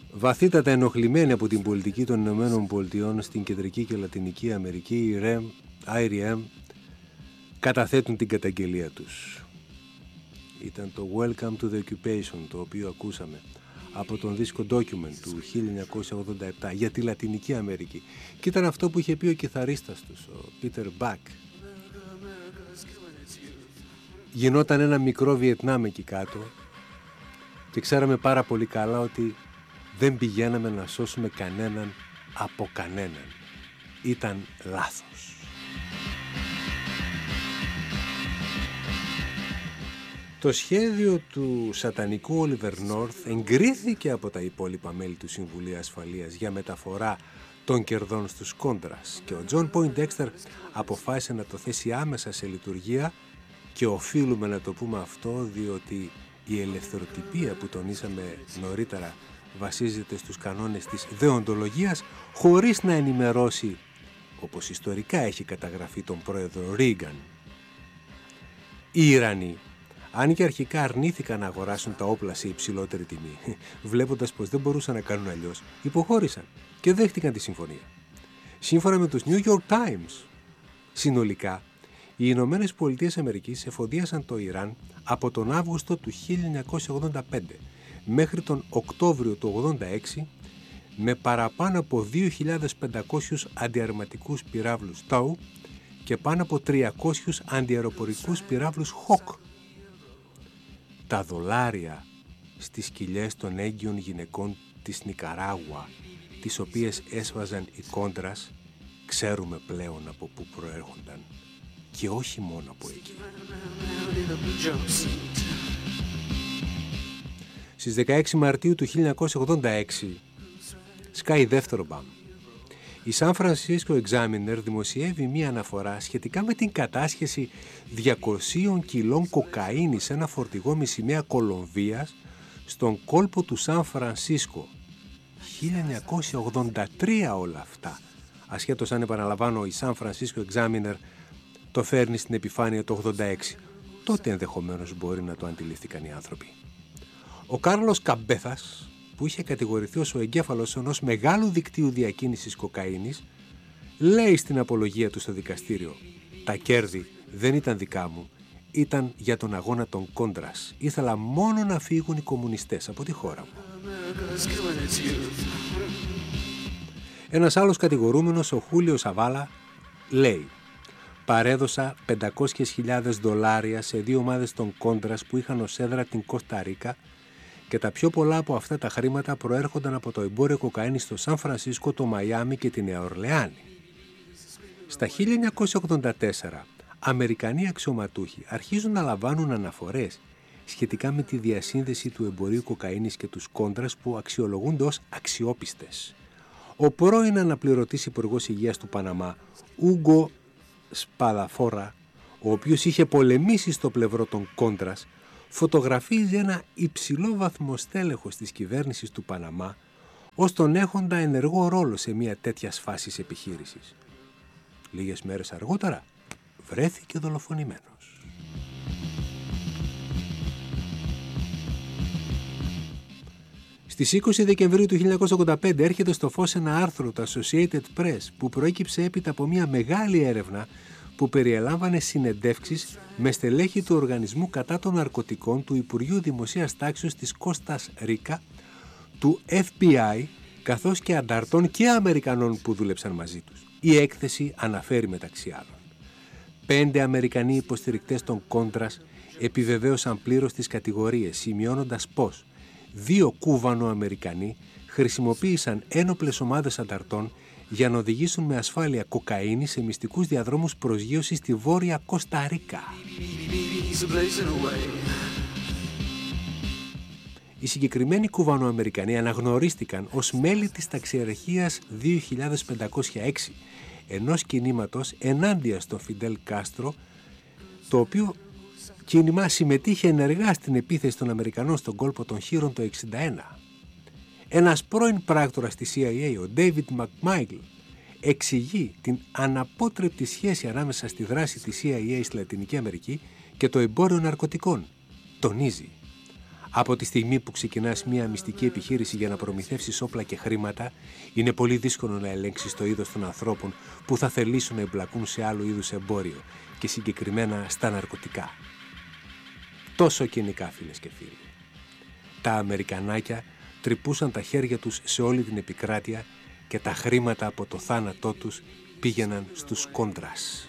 Βαθύτατα ενοχλημένοι από την πολιτική των Ηνωμένων Πολιτειών στην Κεντρική και Λατινική Αμερική, οι IREM καταθέτουν την καταγγελία τους. Ήταν το Welcome to the Occupation, το οποίο ακούσαμε από τον δίσκο Document του 1987 για τη Λατινική Αμερική. Και ήταν αυτό που είχε πει ο κιθαρίστας τους, ο Peter Buck. Γινόταν ένα μικρό Βιετνάμ εκεί κάτω και ξέραμε πάρα πολύ καλά ότι δεν πηγαίναμε να σώσουμε κανέναν από κανέναν. Ήταν λάθος. Το σχέδιο του σατανικού Oliver North εγκρίθηκε από τα υπόλοιπα μέλη του Συμβουλίου Ασφαλείας για μεταφορά των κερδών στους Κόντρας και ο John Poindexter αποφάσισε να το θέσει άμεσα σε λειτουργία και οφείλουμε να το πούμε αυτό διότι η ελευθεροτυπία που τονίσαμε νωρίτερα βασίζεται στους κανόνες της δεοντολογίας χωρίς να ενημερώσει, όπως ιστορικά έχει καταγραφεί, τον πρόεδρο Ρίγκαν. Οι Ιρανοί, αν και αρχικά αρνήθηκαν να αγοράσουν τα όπλα σε υψηλότερη τιμή, βλέποντας πως δεν μπορούσαν να κάνουν αλλιώς, υποχώρησαν και δέχτηκαν τη συμφωνία. Σύμφωνα με τους New York Times, συνολικά, οι Ηνωμένες Πολιτείες Αμερικής εφοδιάσαν το Ιράν από τον Αύγουστο του 1985 μέχρι τον Οκτώβριο του 1986 με παραπάνω από 2.500 αντιαρματικούς πυράβλους Τάου και πάνω από 300 αντιαεροπορικούς πυράβλους Χοκ. Τα δολάρια στις κοιλιές των έγκυων γυναικών της Νικαράγουα, τις οποίες έσβαζαν οι Κόντρας, ξέρουμε πλέον από πού προέρχονταν και όχι μόνο από εκεί. Στις 16 Μαρτίου του 1986 σκάει δεύτερο μπαμ. Η San Francisco Examiner δημοσιεύει μία αναφορά σχετικά με την κατάσχεση 200 κιλών κοκαίνης σε ένα φορτηγό με σημαία Κολομβίας στον κόλπο του Σαν Φρανσίσκο. 1983 όλα αυτά. Ασχέτως αν, επαναλαμβάνω, η San Francisco Examiner το φέρνει στην επιφάνεια το 86. Τότε ενδεχομένως μπορεί να το αντιληφθήκαν οι άνθρωποι. Ο Κάρλος Καμπέθας, που είχε κατηγορηθεί ως ο εγκέφαλος ενός μεγάλου δικτύου διακίνησης κοκαίνης, λέει στην απολογία του στο δικαστήριο: «Τα κέρδη δεν ήταν δικά μου, ήταν για τον αγώνα των Κόντρας. Ήθελα μόνο να φύγουν οι κομμουνιστές από τη χώρα μου». Ένας άλλος κατηγορούμενος, ο Χούλιο Σαβάλα, λέει: «Παρέδωσα $500,000 σε δύο ομάδες των Κόντρας που είχαν ως έδρα την Κώστα Ρίκα και τα πιο πολλά από αυτά τα χρήματα προέρχονταν από το εμπόριο κοκαίνης στο Σαν Φρανσίσκο, το Μαϊάμι και τη Νέα Ορλεάνη». Στα 1984, Αμερικανοί αξιωματούχοι αρχίζουν να λαμβάνουν αναφορές σχετικά με τη διασύνδεση του εμπορίου κοκαίνης και τους Κόντρας που αξιολογούνται ως αξιόπιστες. Ο πρώην αναπληρωτής υπουργός υγείας του Παναμά, Ούγκο Σπαδαφόρα, ο οποίος είχε πολεμήσει στο πλευρό των Κόντρας, φωτογραφίζει ένα υψηλόβαθμο στέλεχος της κυβέρνησης του Παναμά ως τον έχοντα ενεργό ρόλο σε μια τέτοια φάσης επιχείρησης. Λίγες μέρες αργότερα βρέθηκε δολοφονημένος. Στις 20 Δεκεμβρίου του 1985 έρχεται στο φως ένα άρθρο του Associated Press που προέκυψε έπειτα από μια μεγάλη έρευνα που περιελάμβανε συνεντεύξεις με στελέχη του Οργανισμού κατά των Ναρκωτικών του Υπουργείου Δημοσίας Τάξεως της Κώστας Ρίκα, του FBI, καθώς και ανταρτών και Αμερικανών που δούλεψαν μαζί τους. Η έκθεση αναφέρει μεταξύ άλλων: 5 Αμερικανοί υποστηρικτές των Κόντρας επιβεβαίωσαν πλήρως τις κατηγορίες, σημειώνοντας πως 2 Κούβανο-Αμερικανοί χρησιμοποίησαν ένοπλες ομάδες ανταρτών για να οδηγήσουν με ασφάλεια κοκαίνη σε μυστικούς διαδρόμους προσγείωσης στη βόρεια Κώστα Ρίκα. Οι συγκεκριμένοι Κουβανοαμερικανοί αναγνωρίστηκαν ως μέλη της ταξιαρχίας 2506, ενός κινήματος ενάντια στον Φιντέλ Κάστρο, το οποίο κίνημα συμμετείχε ενεργά στην επίθεση των Αμερικανών στον κόλπο των Χείρων το 1961. Ένας πρώην πράκτορας της CIA, ο David McMichael, εξηγεί την αναπότρεπτη σχέση ανάμεσα στη δράση της CIA στη Λατινική Αμερική και το εμπόριο ναρκωτικών. Τονίζει: Από τη στιγμή που ξεκινάς μια μυστική επιχείρηση για να προμηθεύσεις όπλα και χρήματα, είναι πολύ δύσκολο να ελέγξεις το είδος των ανθρώπων που θα θελήσουν να εμπλακούν σε άλλου είδους εμπόριο και συγκεκριμένα στα ναρκωτικά. Τόσο κοινικά, φίλες και φίλοι. Τα Αμερικανάκια τρυπούσαν τα χέρια τους σε όλη την επικράτεια και τα χρήματα από το θάνατό τους πήγαιναν στους κόντρας.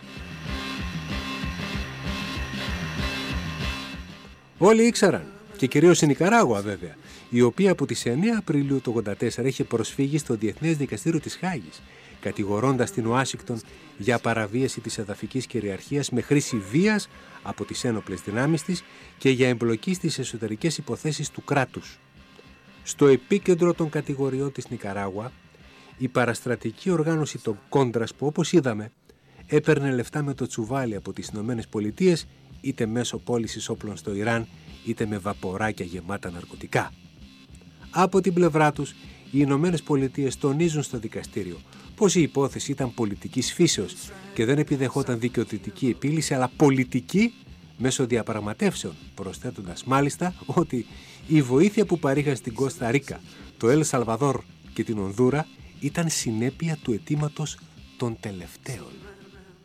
Όλοι ήξεραν, και κυρίως η Νικαράγουα βέβαια, η οποία από τις 9 Απριλίου του 1984 είχε προσφύγει στο Διεθνές Δικαστήριο της Χάγης, κατηγορώντας την Ουάσιγκτον για παραβίαση της εδαφικής κυριαρχίας με χρήση βίας από τις ένοπλες δυνάμεις της και για εμπλοκή στις εσωτερικές υποθέσεις του κράτους. Στο επίκεντρο των κατηγοριών της Νικαράγουα, η παραστρατική οργάνωση των Κόντρας που, όπως είδαμε, έπαιρνε λεφτά με το τσουβάλι από τις Ηνωμένες Πολιτείες, είτε μέσω πώλησης όπλων στο Ιράν, είτε με βαποράκια γεμάτα ναρκωτικά. Από την πλευρά τους, οι Ηνωμένες Πολιτείες τονίζουν στο δικαστήριο πως η υπόθεση ήταν πολιτικής φύσεως και δεν επιδεχόταν δικαιοδυτική επίλυση, αλλά πολιτική μέσω διαπραγματεύσεων, προσθέτοντας μάλιστα ότι η βοήθεια που παρήχαν στην Κώστα Ρίκα, το Ελ Σαλβαδόρ και την Ονδούρα ήταν συνέπεια του αιτήματος των τελευταίων.